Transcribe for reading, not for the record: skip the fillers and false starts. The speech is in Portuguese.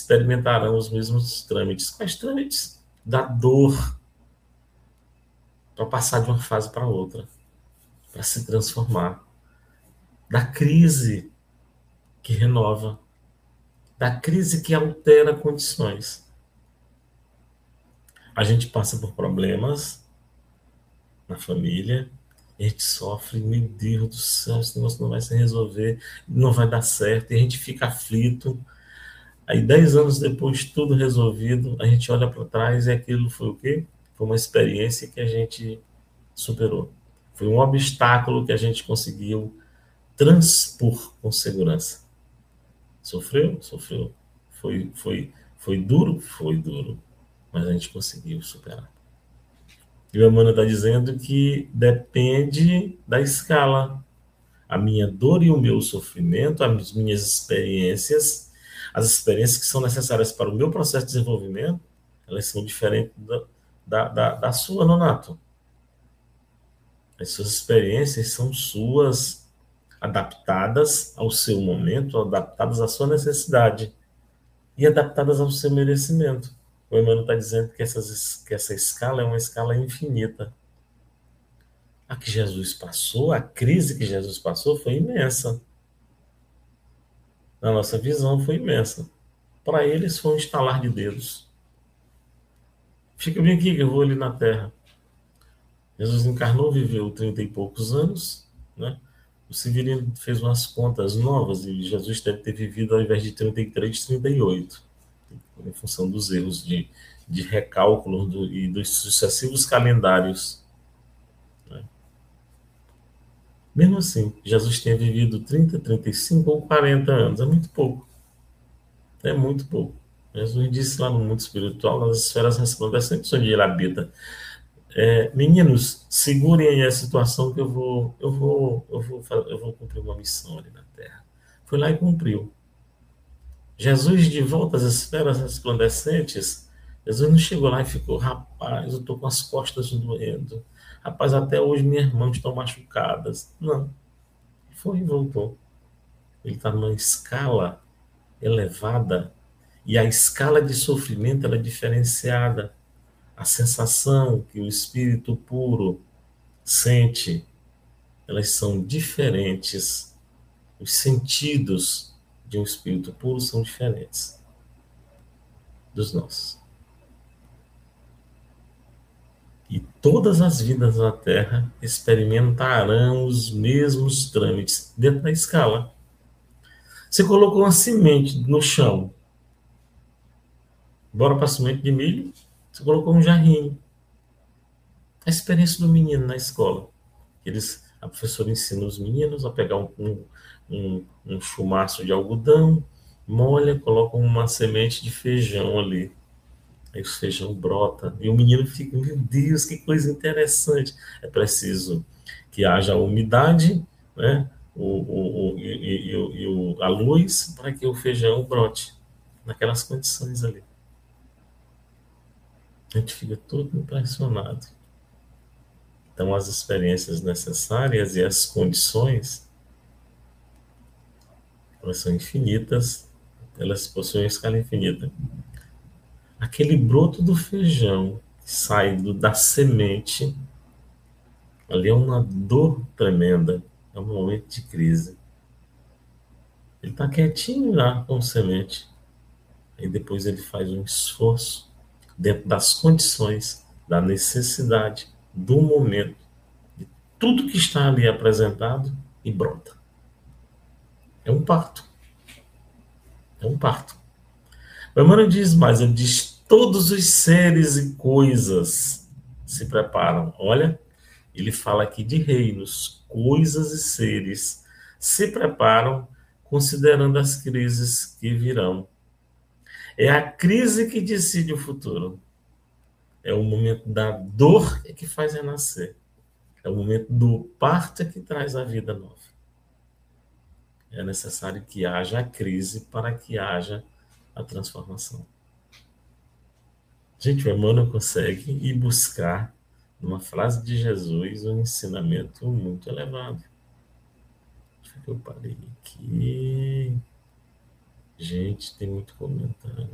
experimentarão os mesmos trâmites. Quais trâmites? Da dor, para passar de uma fase para outra, para se transformar. Da crise que renova, da crise que altera condições. A gente passa por problemas na família, a gente sofre, meu Deus do céu, esse negócio não vai se resolver, não vai dar certo, e a gente fica aflito. Aí, 10 anos depois, tudo resolvido, a gente olha para trás e aquilo foi o quê? Foi uma experiência que a gente superou. Foi um obstáculo que a gente conseguiu transpor com segurança. Sofreu? Sofreu. Foi duro? Foi duro. Mas a gente conseguiu superar. E o Emmanuel está dizendo que depende da escala. A minha dor e o meu sofrimento, as minhas experiências, as experiências que são necessárias para o meu processo de desenvolvimento, elas são diferentes da sua, Nonato. As suas experiências são suas, adaptadas ao seu momento, adaptadas à sua necessidade e adaptadas ao seu merecimento. O Emmanuel está dizendo que essa escala é uma escala infinita. A que Jesus passou, a crise que Jesus passou foi imensa. Na nossa visão foi imensa. Para eles foi um estalar de dedos. Fica bem aqui que eu vou ali na Terra. Jesus encarnou, viveu 30 e poucos anos, né? O Severino fez umas contas novas e Jesus deve ter vivido ao invés de 33, 38, em função dos erros de recálculo e dos sucessivos calendários. Né? Mesmo assim, Jesus tenha vivido 30, 35 ou 40 anos, é muito pouco. É muito pouco. Jesus disse lá no mundo espiritual, nas esferas resplandecentes onde ele habita. Meninos, segurem aí a situação que eu vou cumprir uma missão ali na Terra. Foi lá e cumpriu. Jesus, de volta às esferas resplandecentes, Jesus não chegou lá e ficou, rapaz, eu estou com as costas doendo. Rapaz, até hoje minhas mãos estão machucadas. Não. Foi e voltou. Ele está numa escala elevada e a escala de sofrimento ela é diferenciada. A sensação que o espírito puro sente, elas são diferentes. Os sentidos de um espírito puro são diferentes dos nossos. E todas as vidas na Terra experimentarão os mesmos trâmites dentro da escala. Você colocou uma semente no chão, bora para a semente de milho, você colocou um jarrinho. A experiência do menino na escola. A professora ensina os meninos a pegar um chumaço de algodão, molha, coloca uma semente de feijão ali. Aí o feijão brota. E o menino fica, meu Deus, que coisa interessante. É preciso que haja umidade, né? A luz para que o feijão brote naquelas condições ali. A gente fica todo impressionado. Então, as experiências necessárias e as condições, elas são infinitas, elas possuem uma escala infinita. Aquele broto do feijão que sai da semente, ali é uma dor tremenda, é um momento de crise. Ele está quietinho lá com semente, aí depois ele faz um esforço dentro das condições, da necessidade, do momento, de tudo que está ali apresentado e brota. É um parto. É um parto. O Emmanuel diz mais, ele diz, todos os seres e coisas se preparam. Olha, ele fala aqui de reinos, coisas e seres se preparam considerando as crises que virão. É a crise que decide o futuro. É o momento da dor que faz renascer. É o momento do parto que traz a vida nova. É necessário que haja a crise para que haja a transformação. Gente, o Emmanuel consegue ir buscar, numa frase de Jesus, um ensinamento muito elevado. Acho que eu parei aqui. Gente, tem muito comentário.